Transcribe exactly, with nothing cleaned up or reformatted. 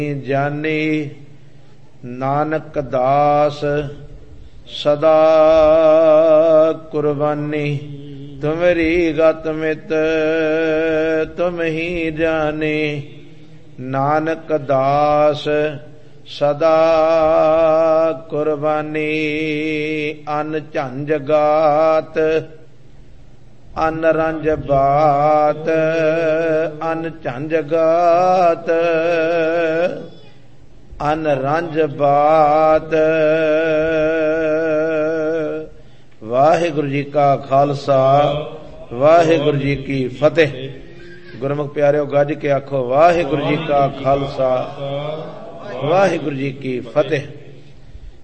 ਜਾਨੀ ਨਾਨਕ ਦਾਸ ਸਦਾ ਕੁਰਬਾਨੀ। ਤੁਮਰੀ ਗਤ ਮਿਤ ਤੁਮ ਹੀ ਜਾਨੇ ਨਾਨਕ ਦਾਸ ਸਦਾ ਕੁਰਬਾਨੀ। ਅਨ ਝੰਜ ਗਾਤ ਅਨ ਰੰਜ ਬਾਤ ਅਨ ਝੰਜ ਗਾਤ ਅਨ ਰੰਜ ਬਾਤ। ਵਾਹਿਗੁਰੂ ਜੀ ਕਾ ਖਾਲਸਾ ਵਾਹਿਗੁਰੂ ਜੀ ਕੀ ਫਤਿਹ। ਗੁਰਮੁਖ ਪਿਆਰਿਓ ਗੱਜ ਕੇ ਆਖੋ ਵਾਹਿਗੁਰੂ ਜੀ ਕਾ ਖਾਲਸਾ ਵਾਹਿਗੁਰੂ ਜੀ ਕੀ ਫਤਿਹ।